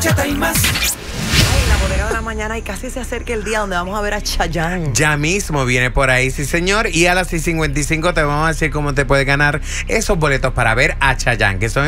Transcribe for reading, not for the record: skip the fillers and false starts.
y más. Ay, la bodega de la mañana y casi se acerca el día donde vamos a ver a Chayanne. Ya mismo viene por ahí, sí señor. Y a las 6:55 te vamos a decir cómo te puedes ganar esos boletos para ver a Chayanne, que son